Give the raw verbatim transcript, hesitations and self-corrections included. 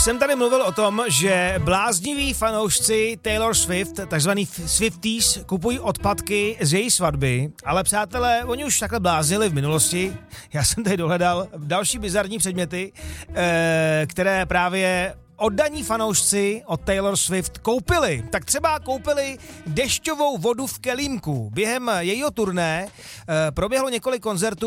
jsem tady mluvil o tom, že blázniví fanoušci Taylor Swift, takzvaný Swifties, kupují odpadky z její svatby, ale přátelé, oni už takhle bláznili v minulosti. Já jsem tady dohledal další bizarní předměty, které právě oddaní fanoušci od Taylor Swift koupili. Tak třeba koupili dešťovou vodu v kelímku. Během jejího turné proběhlo několik koncertů